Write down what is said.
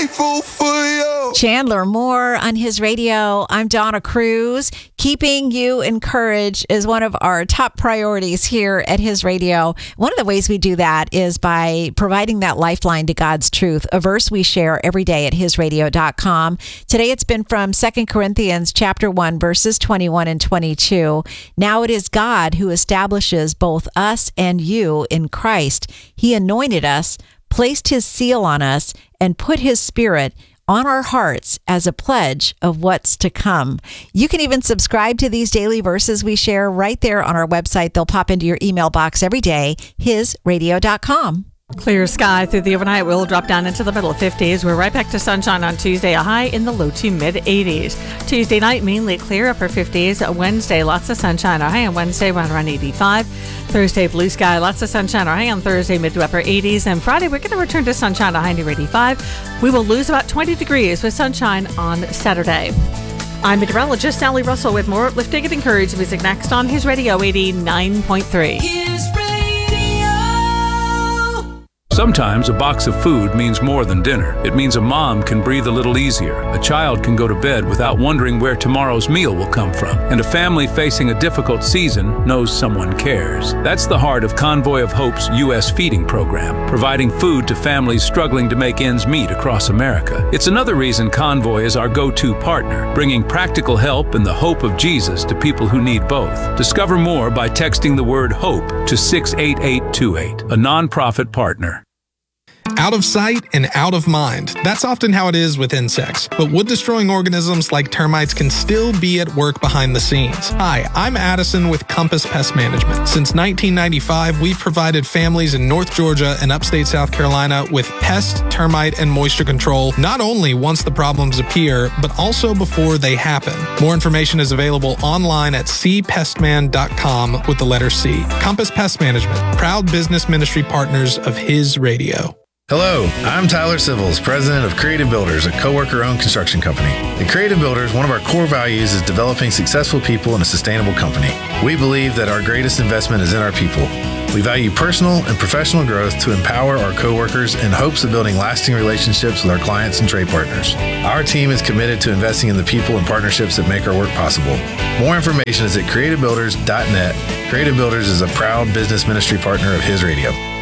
grateful for you. Chandler Moore on his radio. I'm Donna Cruz. Keeping you encouraged is one of our top priorities here at his radio. One of the ways we do that is by providing that lifeline to God's truth, a verse we share every day at hisradio.com. Today it's been from 2 Corinthians chapter 1, verses 21 and 22. Now it is God who establishes both us and you in Christ. He anointed us, placed his seal on us, and put his Spirit on our hearts as a pledge of what's to come. You can even subscribe to these daily verses we share right there on our website. They'll pop into your email box every day, hisradio.com. Clear sky through the overnight. We'll drop down into the middle 50s. We're right back to sunshine on Tuesday, a high in the low to mid 80s. Tuesday night, mainly clear, upper 50s. Wednesday, lots of sunshine. Our high on Wednesday, around 85. Thursday, blue sky, lots of sunshine. Our high on Thursday, mid to upper 80s. And Friday, we're going to return to sunshine, a high near 85. We will lose about 20 degrees with sunshine on Saturday. I'm meteorologist Sally Russell with more uplifting and encouraging music next on His Radio 89.3. His Radio. Sometimes a box of food means more than dinner. It means a mom can breathe a little easier, a child can go to bed without wondering where tomorrow's meal will come from, and a family facing a difficult season knows someone cares. That's the heart of Convoy of Hope's U.S. feeding program, providing food to families struggling to make ends meet across America. It's another reason Convoy is our go-to partner, bringing practical help and the hope of Jesus to people who need both. Discover more by texting the word HOPE to 68828, a nonprofit partner. Out of sight and out of mind. That's often how it is with insects. But wood-destroying organisms like termites can still be at work behind the scenes. Hi, I'm Addison with Compass Pest Management. Since 1995, we've provided families in North Georgia and upstate South Carolina with pest, termite, and moisture control, not only once the problems appear, but also before they happen. More information is available online at cpestman.com with the letter C. Compass Pest Management, proud business ministry partners of His Radio. Hello, I'm Tyler Sivils, president of Creative Builders, a co-worker-owned construction company. At Creative Builders, one of our core values is developing successful people in a sustainable company. We believe that our greatest investment is in our people. We value personal and professional growth to empower our co-workers in hopes of building lasting relationships with our clients and trade partners. Our team is committed to investing in the people and partnerships that make our work possible. More information is at creativebuilders.net. Creative Builders is a proud business ministry partner of His Radio.